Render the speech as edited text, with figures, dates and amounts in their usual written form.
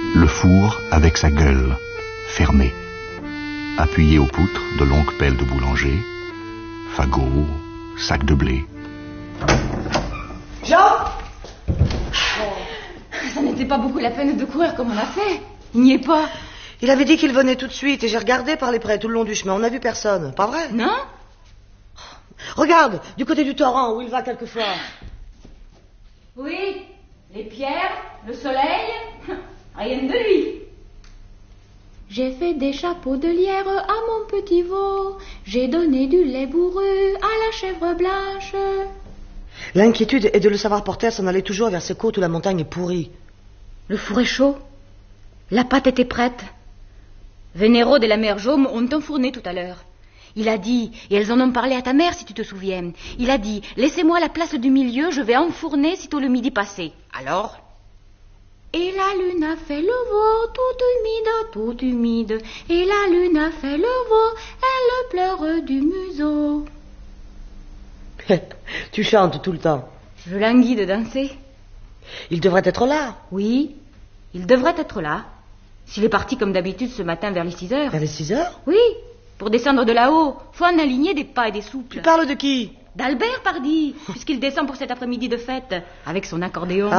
Le four avec sa gueule, fermée. Appuyé aux poutres de longues pelles de boulanger, fagots, sacs de blé. Jean! Ça n'était pas beaucoup la peine de courir comme on a fait. Il n'y est pas. Il avait dit qu'il venait tout de suite et j'ai regardé par les prés tout le long du chemin. On n'a vu personne, pas vrai? Non? Regarde, du côté du torrent où il va quelquefois. Oui, les pierres, le soleil, rien de lui. J'ai fait des chapeaux de lierre à mon petit veau. J'ai donné du lait bourru à la chèvre blanche. L'inquiétude est de le savoir porter à s'en aller toujours vers ces côtes où la montagne est pourrie. Le four est chaud. La pâte était prête. Vénérode et la mère Jaume ont enfourné tout à l'heure. Il a dit, et elles en ont parlé à ta mère si tu te souviens, il a dit, laissez-moi la place du milieu, je vais enfourner sitôt le midi passé. Alors? Et la lune a fait le veau, tout humide. Et la lune a fait le veau, elle pleure du museau. Tu chantes tout le temps. Je languis de danser. Il devrait être là. Oui, il devrait être là. S'il est parti comme d'habitude ce matin vers les 6 heures. Vers les 6 heures? Oui, pour descendre de là-haut. Faut en aligner des pas et des souples. Tu parles de qui? D'Albert, pardi, puisqu'il descend pour cet après-midi de fête, avec son accordéon.